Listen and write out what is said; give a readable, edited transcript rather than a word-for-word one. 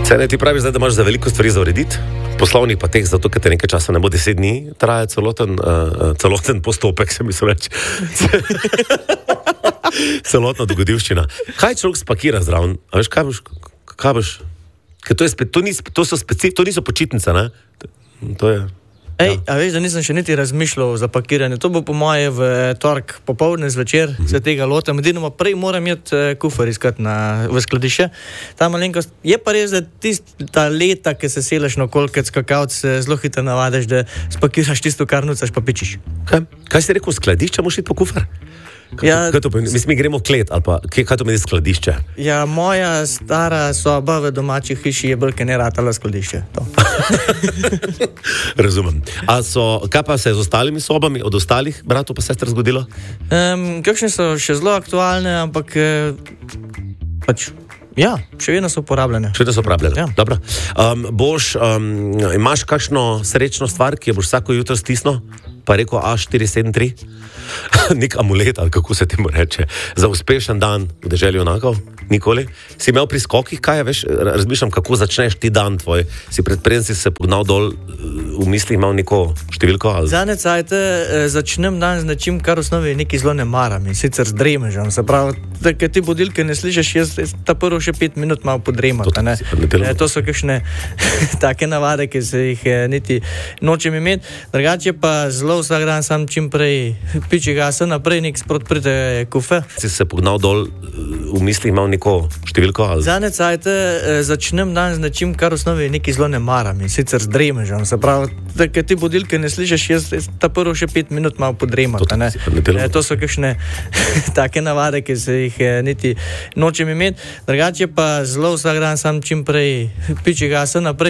Cene, ti praviš zdaj, da imaš za veliko stvari za urediti, poslovnih pa teh, zato ker te nekaj časa ne bo 10 dni, traja celoten postopek, se mi se reče. Celotna dogodivščina. Kaj človek spakira zraven? A veš, kaj boš? Ker to niso počitnice, ne? To je... A veš, da nisem še niti razmišljal za pakiranje. To bo po moje v torek popoldne zvečer, se tega lotam. Edinoma prej moram imeti kufer iskati v skladišče. Ta malenkost, je pa res, da ta leta, ki se seleš na kolkec kakavc, zelo hitro navadiš, da spakiraš tisto, kar nucaš, pa pičiš. Kaj si rekel, skladišče moš iti po kufer? Kaj to pomeni? Mislim, gremo klet, ali pa kaj to meni skladišče? Ja, moja stara soba v domači hiši je bolj, ker ne ratala skladišče. Razumem. Kaj pa se je z ostalimi sobami, od ostalih bratov pa sester zgodilo? Kakšne so še zelo aktualne, ampak ja, še vedno so uporabljene. Še vedno so uporabljene, ja. Dobro. Imaš kakšno srečno stvar, ki jo boš vsako jutro stisnil, pa rekel A473? Nek amulet, ali kako se temu reče, za uspešen dan v deželi junakov? Nikoli? Si imel pri skokih, kaj je, veš, razmišljam, kako začneš ti dan tvoj, si predpreden si se pognal dol, v mislih imel neko številko? Ali... Zadnje cajte začnem dan z nečim, kar v osnovi neki zelo ne maram, in sicer z dremežem, se pravi, da ker ti budilke ne slišiš, jaz ta prvo še 5 minut malo podremati, ne? To so kakšne take navade, ki se jih niti nočem imeti, drugače pa zelo vsak dan sam čim prej piči gasa naprej, nek sprot pride kufe. Si se pognal dol, v mislih imel neko številko? Ali... Zadnje cajte začnem dan z nečim, kar v osnovi neki zelo ne maram, in sicer z dremežem, se pravi, da ker ti budilke ne slišiš, jaz ta prvo še 5 minut malo podremati, ne? To so kakšne take navade, ki se jih niti nočem imeti, drugače pa zelo vsak dan sam čim prej piči gasa naprej.